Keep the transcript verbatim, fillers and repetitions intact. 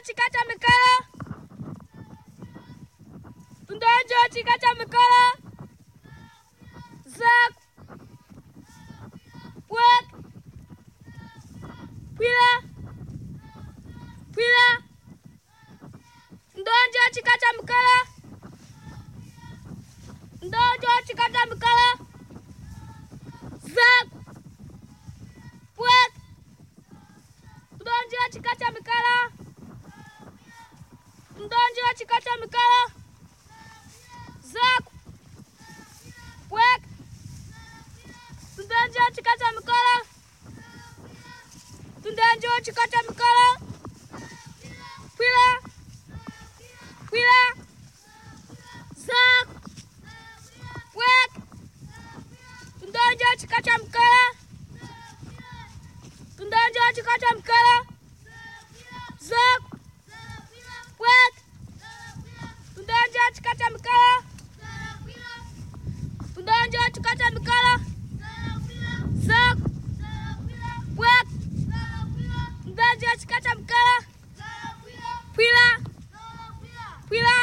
chikata mikala. Tundanjo chikata mikala. Zak. Wek. Pila. Pila. Tundanjo chikata mikala. Tundanjo chikata mikala. Zak. Wek. Tundanjo chikata mikala. Tundanjo chikata mikala. Zak. Wek. Tundanjo chikata mikala. Tundanjo chikata mikala. Pila. Pila. Zak. Wek. Tundanjo chikata mikala. Tundanjo chikata mikala. Zak. Wek. Tundanjo chikata mikala. Tundanjo chikata mikala. Zak. Wek. Tundanjo chikata mikala. Pila. Pila.